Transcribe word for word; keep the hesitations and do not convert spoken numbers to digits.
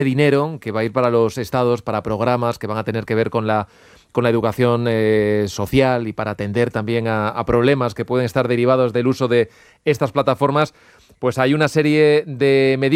dinero que va a ir para los estados, para programas que van a tener que ver con la, con la educación eh, social y para atender también a, a problemas que pueden estar derivados del uso de estas plataformas, pues hay una serie de medidas